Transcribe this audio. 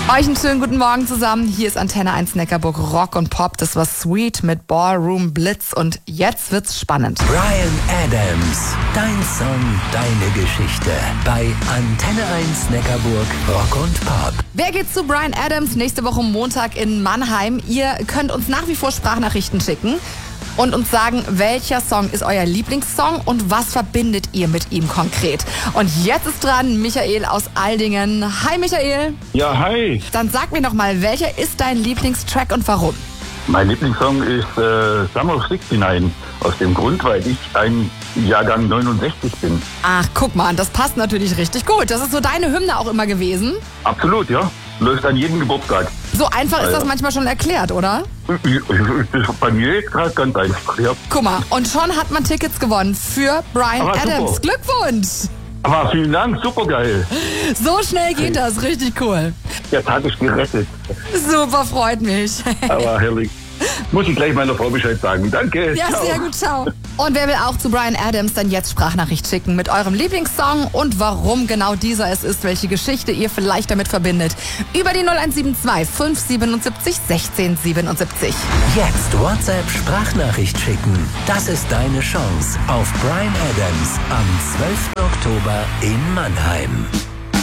Euch einen schönen guten Morgen zusammen. Hier ist Antenne 1 Neckarburg Rock und Pop. Das war Sweet mit Ballroom Blitz und jetzt wird's spannend. Bryan Adams, dein Song, deine Geschichte. Bei Antenne 1 Neckarburg Rock und Pop. Wer geht zu Bryan Adams nächste Woche Montag in Mannheim? Ihr könnt uns nach wie vor Sprachnachrichten schicken und uns sagen, welcher Song ist euer Lieblingssong und was verbindet ihr mit ihm konkret. Und jetzt ist dran Michael aus Aldingen. Hi Michael. Ja, hi. Dann sag mir noch mal, welcher ist dein Lieblingstrack und warum? Mein Lieblingssong ist Summer of 69. Aus dem Grund, weil ich ein Jahrgang 69 bin. Ach, guck mal, das passt natürlich richtig gut. Das ist so deine Hymne auch immer gewesen. Absolut, ja. Läuft an jedem Geburtstag. So einfach ist das manchmal schon erklärt, oder? Das ist bei mir jetzt gerade ganz einfach, ja. Guck mal, und schon hat man Tickets gewonnen für Bryan Aber Adams. super. Glückwunsch! Aber vielen Dank, super geil. So schnell geht das, richtig cool. Der Tag ist gerettet. Super, freut mich. Aber herrlich. Muss ich gleich meiner Frau Bescheid sagen. Danke. Ja, Ciao. sehr gut, ciao. Und wer will auch zu Bryan Adams, dann jetzt Sprachnachricht schicken mit eurem Lieblingssong und warum genau dieser es ist, welche Geschichte ihr vielleicht damit verbindet. Über die 0172 577 1677. Jetzt WhatsApp Sprachnachricht schicken. Das ist deine Chance auf Bryan Adams am 12. Oktober in Mannheim.